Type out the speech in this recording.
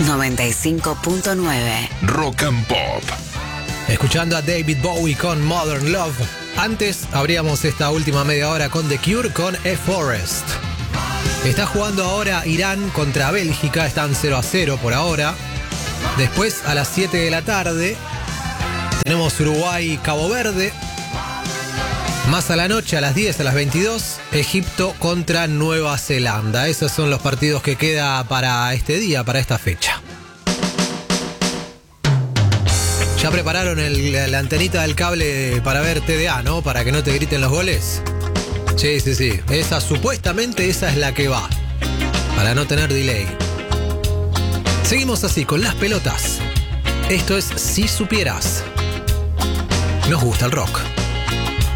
95.9 Rock and Pop. Escuchando a David Bowie con Modern Love. Antes abríamos esta última media hora con The Cure con A Forest. Está jugando ahora Irán contra Bélgica, están 0-0 por ahora. Después a las 7 de la tarde tenemos Uruguay-Cabo Verde. Más a la noche, a las 10, a las 22, Egipto contra Nueva Zelanda. Esos son los partidos que queda para este día, para esta fecha. ¿Ya prepararon la antenita del cable para ver TDA, no? Para que no te griten los goles. Sí. Supuestamente esa es la que va. Para no tener delay. Seguimos así, con las pelotas. Esto es Si Supieras. Nos gusta el rock.